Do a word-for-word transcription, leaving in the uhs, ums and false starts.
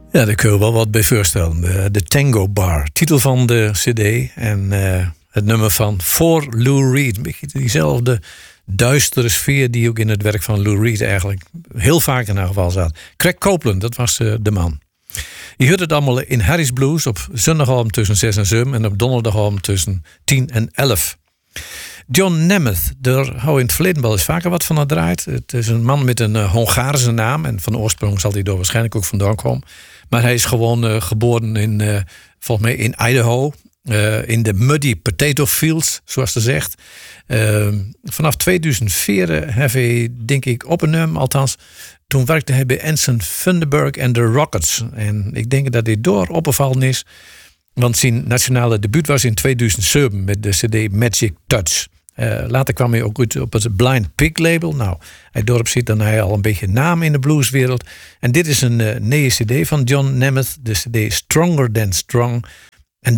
Ja, daar kun je wel wat bij voorstellen. De, de Tango Bar, titel van de cd. En uh, het nummer van For Lou Reed. Een beetje diezelfde duistere sfeer die ook in het werk van Lou Reed eigenlijk heel vaak in ieder geval zat. Craig Copeland, dat was uh, de man. Je hoort het allemaal in Harry's Blues op zondagavond tussen zes en zeven en op donderdagavond tussen tien en elf. John Nemeth, daar hou in het verleden wel eens vaker wat van gedraaid. Het is een man met een uh, Hongaarse naam. En van oorsprong zal hij daar waarschijnlijk ook vandaan komen. Maar hij is gewoon uh, geboren in, uh, volgens mij in Idaho. Uh, in de Muddy Potato Fields, zoals ze zegt. Uh, vanaf tweeduizend vier heb hij, denk ik, opgenomen. Althans, toen werkte hij bij Anson Thunderberg en de Rockets. En ik denk dat hij door opgevallen is. Want zijn nationale debuut was in tweeduizend zeven met de cd Magic Touch. Uh, later kwam hij ook uit op het Blind Pig label. Nou, hij dorp zit dan hij al een beetje naam in de blueswereld. En dit is een uh, nieuwe cd van John Nemeth. De cd Stronger Than Strong.